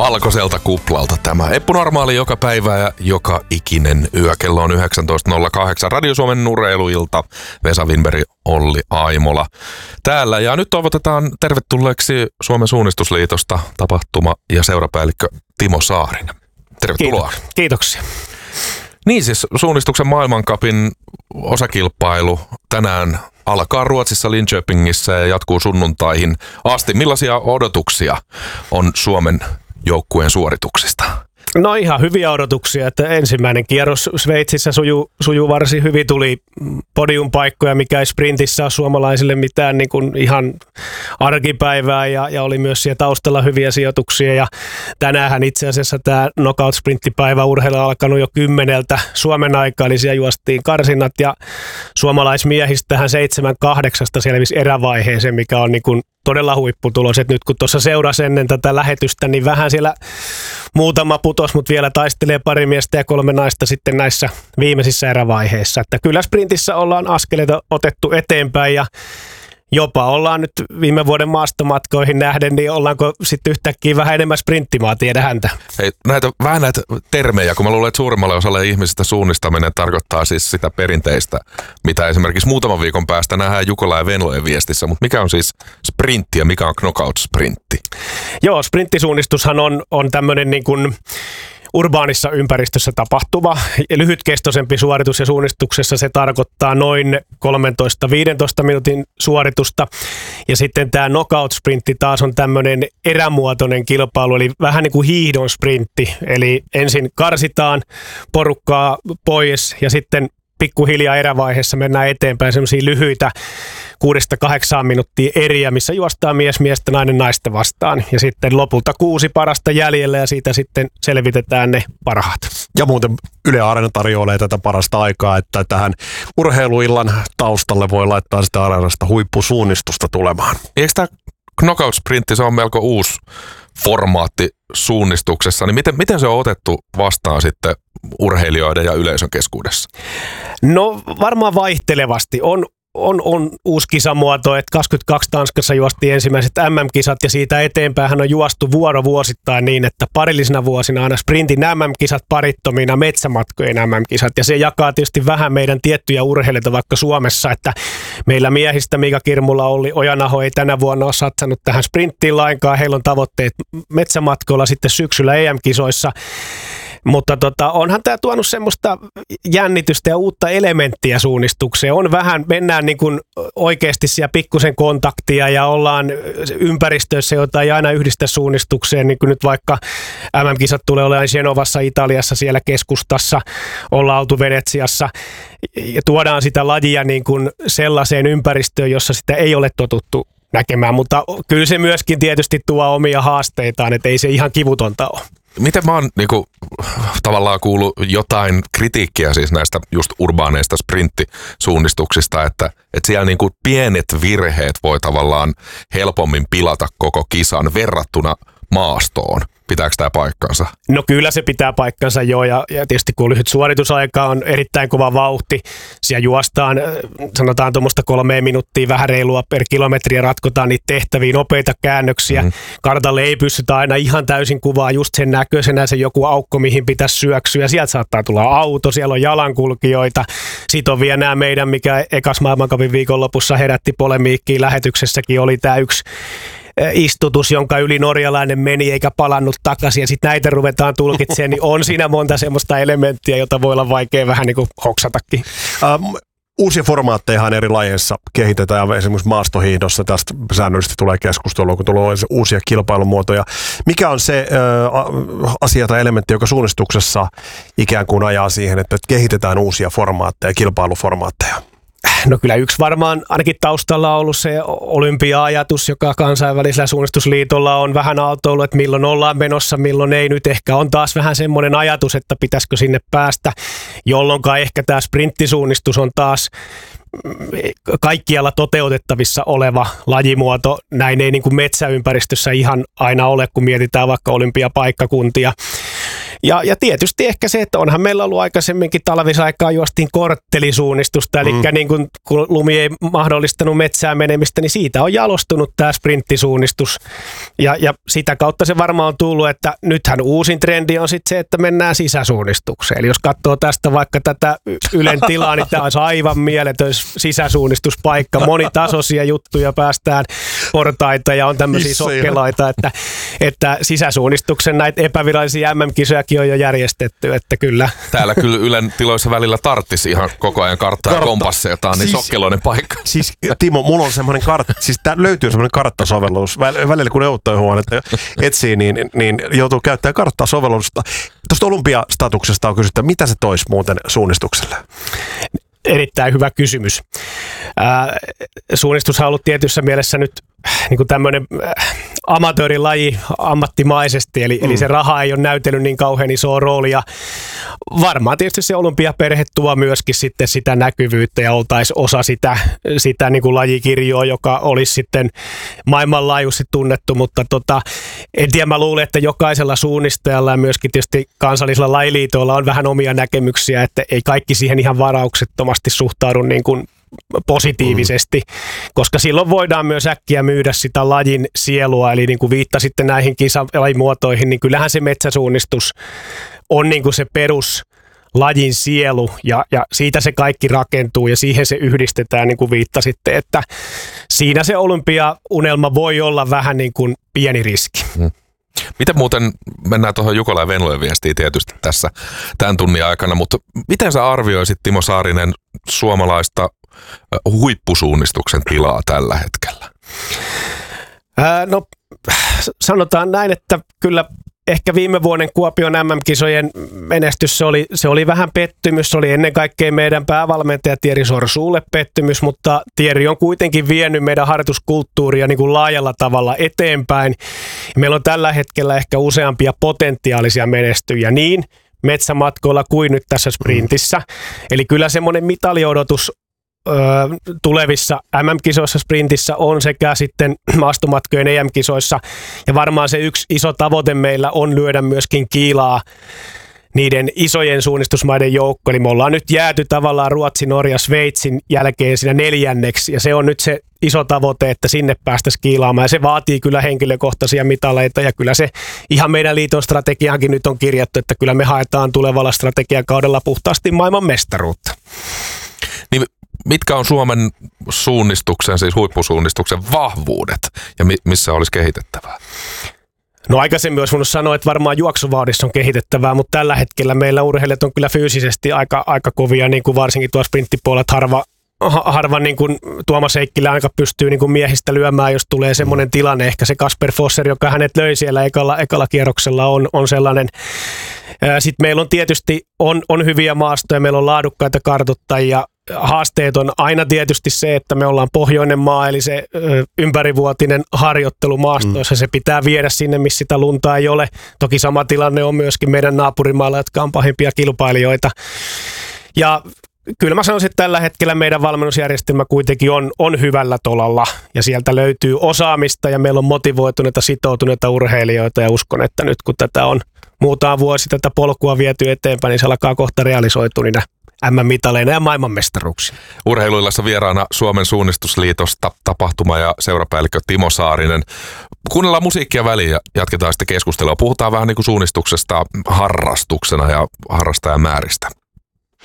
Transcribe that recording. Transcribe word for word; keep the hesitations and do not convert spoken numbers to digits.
valkoiselta kuplalta tämä. Eppu Normaali joka päivä ja joka ikinen yö. Kello on yhdeksäntoista nolla kahdeksan. Radio Suomen urheiluilta. Vesa Wienberg, Olli Aimola täällä. Ja nyt toivotetaan tervetulleeksi Suomen Suunnistusliitosta tapahtuma- ja seurapäällikkö Timo Saarinen. Tervetuloa. Kiitos. Kiitoksia. Niin siis suunnistuksen maailmancupin osakilpailu tänään alkaa Ruotsissa Linköpingissä ja jatkuu sunnuntaihin asti. Millaisia odotuksia on Suomen joukkueen suorituksista? No ihan hyviä odotuksia, että ensimmäinen kierros Sveitsissä sujuu, sujuu varsin hyvin, tuli podiumpaikkoja, mikä ei sprintissä ole suomalaisille mitään niin kuin ihan arkipäivää ja, ja oli myös siellä taustalla hyviä sijoituksia ja tänäänhän itse asiassa tämä knockout-sprinttipäivä urheilu on alkanut jo kymmeneltä Suomen aikaa, eli siellä juostiin karsinnat ja suomalaismiehistähän seitsemän kahdeksasta selvisi erävaiheeseen, mikä on niin kuin todella huipputulos, että nyt kun tuossa seurasi ennen tätä lähetystä, niin vähän siellä muutama putos, mutta vielä taistelee pari miestä ja kolme naista sitten näissä viimeisissä erävaiheissa. Että kyllä sprintissä ollaan askeleita otettu eteenpäin ja jopa ollaan nyt viime vuoden maastomatkoihin nähden, niin ollaanko sitten yhtäkkiä vähän enemmän sprinttimaa, tiedä häntä. Hei, näitä, vähän näitä termejä, kun mä luulen, että suurimmalle osalle ihmisistä suunnistaminen tarkoittaa siis sitä perinteistä, mitä esimerkiksi muutaman viikon päästä nähdään Jukola ja Venlojen viestissä, mutta mikä on siis sprintti ja mikä on knockout-sprintti? Joo, sprinttisuunnistushan on, on tämmöinen niin kuin urbaanissa ympäristössä tapahtuva lyhytkestoisempi suoritus ja suunnistuksessa se tarkoittaa noin kolmetoista viisitoista minuutin suoritusta ja sitten tämä knockout-sprintti taas on tämmöinen erämuotoinen kilpailu eli vähän niin kuin hiihdon sprintti eli ensin karsitaan porukkaa pois ja sitten pikkuhiljaa erävaiheessa mennään eteenpäin semmoisia lyhyitä kuudesta kahdeksaan minuuttia eriä, missä juostaan mies miestä, nainen naista vastaan. Ja sitten lopulta kuusi parasta jäljellä ja siitä sitten selvitetään ne parhaat. Ja muuten Yle Areena tarjoilee tätä parasta aikaa, että tähän urheiluillan taustalle voi laittaa sitä Areenasta huippusuunnistusta tulemaan. Eikö tämä knockout-sprintti, se on melko uusi formaatti suunnistuksessa, niin miten, miten se on otettu vastaan sitten urheilijoiden ja yleisön keskuudessa? No varmaan vaihtelevasti. On, on, on uusi kisamuoto, että kaksikymmentäkaksi Tanskassa juostiin ensimmäiset M M-kisat ja siitä eteenpäin on juostu vuoro vuosittain niin, että parillisina vuosina aina sprintin M M-kisat parittomina metsämatkojen M M-kisat ja se jakaa tietysti vähän meidän tiettyjä urheilijoita vaikka Suomessa, että meillä miehistä Mika Kirmula, Olli Ojanaho ei tänä vuonna ole satsannut tähän sprinttiin lainkaan, heillä on tavoitteet metsämatkoilla sitten syksyllä E M-kisoissa. Mutta tota, onhan tämä tuonut semmoista jännitystä ja uutta elementtiä suunnistukseen. On vähän, mennään niin kuin oikeasti siellä pikkusen kontaktia ja ollaan ympäristöissä, jota ei aina yhdistä suunnistukseen. Niin kuin nyt vaikka M M-kisat tulee olemaan Genovassa, Italiassa, siellä keskustassa, ollaan oltu Venetsiassa. Ja tuodaan sitä lajia niin kuin sellaiseen ympäristöön, jossa sitä ei ole totuttu näkemään. Mutta kyllä se myöskin tietysti tuo omia haasteitaan, että ei se ihan kivutonta ole. Miten mä oon niinku, tavallaan kuullut jotain kritiikkiä siis näistä just urbaaneista sprinttisuunnistuksista, että, että siellä niinku pienet virheet voi tavallaan helpommin pilata koko kisan verrattuna maastoon. Pitääkö tämä paikkansa? No kyllä se pitää paikkansa jo ja, ja tietysti kun lyhyt suoritusaika on erittäin kova vauhti. Siellä juostaan sanotaan tuommoista kolmea minuuttia vähän reilua per kilometriä ratkotaan niitä tehtäviä nopeita käännöksiä. Mm-hmm. Kartalle ei pystytä aina ihan täysin kuvaa just sen näköisenä se joku aukko mihin pitäisi syöksyä. Sieltä saattaa tulla auto, siellä on jalankulkijoita. Sitten on vielä nämä meidän, mikä ekas maailmancupin viikonlopussa herätti polemiikkiin lähetyksessäkin oli tämä yksi istutus, jonka yli norjalainen meni eikä palannut takaisin ja sitten näitä ruvetaan tulkitsemaan, niin on siinä monta semmoista elementtiä, jota voi olla vaikea vähän niin kuin hoksatakin. Ähm, uusia formaattejahan eri lajeissa kehitetään ja esimerkiksi maastohiihdossa tästä säännöllisesti tulee keskustelua, kun tulee uusia kilpailumuotoja. Mikä on se äh, asia tai elementti, joka suunnistuksessa ikään kuin ajaa siihen, että kehitetään uusia formaatteja, kilpailuformaatteja? No kyllä yksi varmaan ainakin taustalla on ollut se olympia-ajatus, joka kansainvälisellä suunnistusliitolla on vähän aaltoillut, että milloin ollaan menossa, milloin ei. Nyt ehkä on taas vähän semmoinen ajatus, että pitäisikö sinne päästä, jolloin ehkä tämä sprinttisuunnistus on taas kaikkialla toteutettavissa oleva lajimuoto. Näin ei niin kuin metsäympäristössä ihan aina ole, kun mietitään vaikka olympiapaikkakuntia. Ja, ja tietysti ehkä se, että onhan meillä ollut aikaisemminkin talvisaikaa juostiin korttelisuunnistusta, eli mm. niin kun, kun lumi ei mahdollistanut metsään menemistä, niin siitä on jalostunut tämä sprinttisuunnistus. Ja, ja sitä kautta se varmaan on tullut, että nythän uusin trendi on sitten se, että mennään sisäsuunnistukseen. Eli jos katsoo tästä vaikka tätä Ylen tilaa, niin tämä olisi aivan mieletön sisäsuunnistuspaikka. Monitasoisia juttuja, päästään portaita ja on tämmöisiä sokkelaita, että, että sisäsuunnistuksen näitä epävirallisia M M-kisojakin on jo järjestetty, että kyllä. Täällä kyllä Ylen tiloissa välillä tarttisi ihan koko ajan karttaa Kartta. ja kompasseja, jota on niin siis, sokkeloinen paikka. Siis Timo, mulla on semmoinen kartta, siis tää löytyy semmoinen karttasovellus. Välillä kun neuvotteluhuonetta etsii, niin, niin joutuu käyttämään karttasovellusta. Tuosta olympiastatuksesta on kysytty, mitä se toisi muuten suunnistukselle? Erittäin hyvä kysymys. Ää, suunnistus on ollut tietyssä mielessä nyt niin kuin tämmöinen amatöörilaji ammattimaisesti, eli, mm. eli se raha ei ole näytellyt niin kauhean isoa roolia. Varmaan tietysti se olympiaperhe tuo myöskin sitten sitä näkyvyyttä ja oltaisiin osa sitä, sitä niin kuin lajikirjoa, joka olisi sitten maailmanlaajuisesti tunnettu, mutta tota, en tiedä, mä luulen, että jokaisella suunnistajalla ja myöskin tietysti kansallisilla lajiliitoilla on vähän omia näkemyksiä, että ei kaikki siihen ihan varauksettomasti suhtaudu niin kuin positiivisesti, mm. koska silloin voidaan myös äkkiä myydä sitä lajin sielua, eli niin kuin viittasitte näihin kisalajimuotoihin, niin kyllähän se metsäsuunnistus on niin kuin se perus lajin sielu ja, ja siitä se kaikki rakentuu ja siihen se yhdistetään, niin kuin viittasitte, että siinä se olympiaunelma voi olla vähän niin kuin pieni riski. Mm. Miten muuten, mennään tuohon Jukola ja Venlojen viestiin tietysti tässä tämän tunnin aikana, mutta miten sä arvioisit, Timo Saarinen, suomalaista huippusuunnistuksen tilaa tällä hetkellä? Ää, no sanotaan näin, että kyllä ehkä viime vuoden Kuopion M M-kisojen menestys, se oli, se oli vähän pettymys, se oli ennen kaikkea meidän päävalmentaja Thierry Sorsuulle pettymys, mutta Thierry on kuitenkin vienyt meidän harjoituskulttuuria niin kuin laajalla tavalla eteenpäin. Meillä on tällä hetkellä ehkä useampia potentiaalisia menestyjiä niin metsämatkoilla kuin nyt tässä sprintissä. Eli kyllä semmoinen mitaliodotus tulevissa M M-kisoissa sprintissä on sekä sitten maastomatkojen E M-kisoissa. Ja varmaan se yksi iso tavoite meillä on lyödä myöskin kiilaa niiden isojen suunnistusmaiden joukko. Eli me ollaan nyt jääty tavallaan Ruotsin, Norja, Sveitsin jälkeen siinä neljänneksi. Ja se on nyt se iso tavoite, että sinne päästäisiin kiilaamaan. Ja se vaatii kyllä henkilökohtaisia mitaleita. Ja kyllä se ihan meidän liiton strategiaankin nyt on kirjattu, että kyllä me haetaan tulevalla strategiakaudella puhtaasti maailman mestaruutta. Niin mitkä on Suomen suunnistuksen, siis huippusuunnistuksen vahvuudet ja mi- missä olisi kehitettävää? No aikaisemmin olisi voinut sanoa, että varmaan juoksuvauhdissa on kehitettävää, mutta tällä hetkellä meillä urheilijat on kyllä fyysisesti aika, aika kovia, niin kuin varsinkin tuossa sprinttipuolella, että harva, harva niin kuin Tuomas Heikkilä aika pystyy niin kuin miehistä lyömään, jos tulee semmoinen tilanne. Ehkä se Kasper Fosser, joka hänet löi siellä ekalla, ekalla kierroksella, on, on sellainen. Sitten meillä on tietysti on, on hyviä maastoja, meillä on laadukkaita kartoittajia. Haasteet on aina tietysti se, että me ollaan pohjoinen maa, eli se ö, ympärivuotinen harjoittelu maastoissa, mm. se pitää viedä sinne, missä sitä lunta ei ole. Toki sama tilanne on myöskin meidän naapurimaalla, jotka on pahimpia kilpailijoita. Ja kyllä mä sanoisin, että tällä hetkellä meidän valmennusjärjestelmä kuitenkin on, on hyvällä tolalla ja sieltä löytyy osaamista ja meillä on motivoituneita, sitoutuneita urheilijoita ja uskon, että nyt kun tätä on muutama vuosi tätä polkua viety eteenpäin, niin se alkaa kohta realisoitua niinä M M-mitaleina ja maailmanmestaruuksia. Urheiluillassa vieraana Suomen suunnistusliitosta tapahtuma- ja seurapäällikkö Timo Saarinen. Kuunnellaan musiikkia väliin ja jatketaan sitten keskustelua. Puhutaan vähän niin kuin suunnistuksesta harrastuksena ja harrastajamääristä.